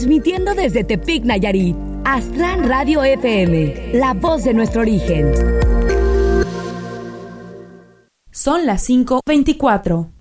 Transmitiendo desde Tepic, Nayarit. Aztlán Radio FM, la voz de nuestro origen. Son las 5:24.